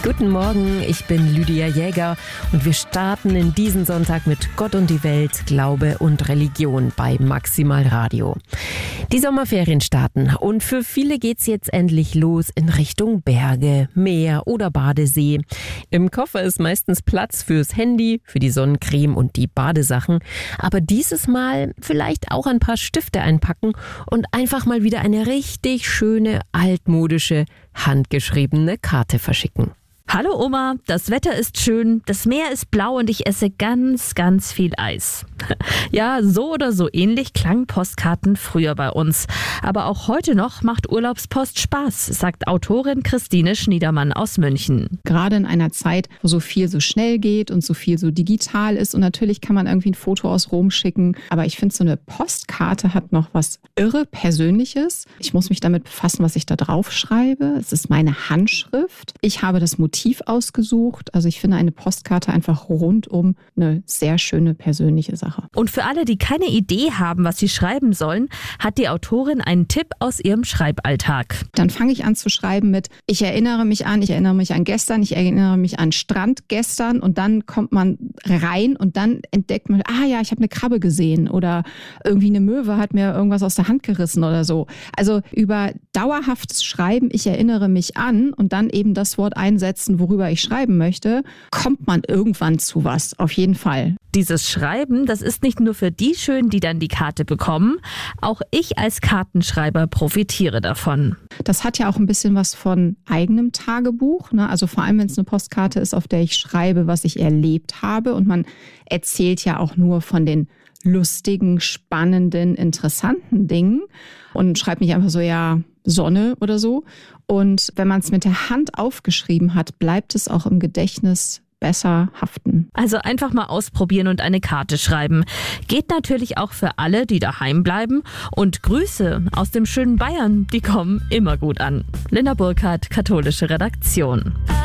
Guten Morgen, ich bin Lydia Jäger und wir starten in diesen Sonntag mit Gott und die Welt, Glaube und Religion bei Maximal Radio. Die Sommerferien starten und für viele geht's jetzt endlich los in Richtung Berge, Meer oder Badesee. Im Koffer ist meistens Platz fürs Handy, für die Sonnencreme und die Badesachen. Aber dieses Mal vielleicht auch ein paar Stifte einpacken und einfach mal wieder eine richtig schöne, altmodische, handgeschriebene Karte verschicken. Hallo Oma, das Wetter ist schön, das Meer ist blau und ich esse ganz, ganz viel Eis. Ja, so oder so ähnlich klangen Postkarten früher bei uns. Aber auch heute noch macht Urlaubspost Spaß, sagt Autorin Christine Schniedermann aus München. Gerade in einer Zeit, wo so viel so schnell geht und so viel so digital ist und natürlich kann man irgendwie ein Foto aus Rom schicken, aber ich finde, so eine Postkarte hat noch was irre Persönliches. Ich muss mich damit befassen, was ich da drauf schreibe. Es ist meine Handschrift. Ich habe das Motiv ausgesucht. Also ich finde eine Postkarte einfach rundum eine sehr schöne persönliche Sache. Und für alle, die keine Idee haben, was sie schreiben sollen, hat die Autorin einen Tipp aus ihrem Schreiballtag. Dann fange ich an zu schreiben mit ich erinnere mich an gestern, ich erinnere mich an Strand gestern und dann kommt man rein und dann entdeckt man, ich habe eine Krabbe gesehen oder irgendwie eine Möwe hat mir irgendwas aus der Hand gerissen oder so. Also über dauerhaftes Schreiben, ich erinnere mich an und dann eben das Wort einsetzen, worüber ich schreiben möchte, kommt man irgendwann zu was, auf jeden Fall. Dieses Schreiben, das ist nicht nur für die schön, die dann die Karte bekommen, auch ich als Kartenschreiber profitiere davon. Das hat ja auch ein bisschen was von eigenem Tagebuch, ne? Also vor allem, wenn es eine Postkarte ist, auf der ich schreibe, was ich erlebt habe und man erzählt ja auch nur von den lustigen, spannenden, interessanten Dingen und schreibt nicht einfach so, Sonne oder so. Und wenn man es mit der Hand aufgeschrieben hat, bleibt es auch im Gedächtnis besser haften. Also einfach mal ausprobieren und eine Karte schreiben. Geht natürlich auch für alle, die daheim bleiben. Und Grüße aus dem schönen Bayern, die kommen immer gut an. Linda Burkhardt, Katholische Redaktion.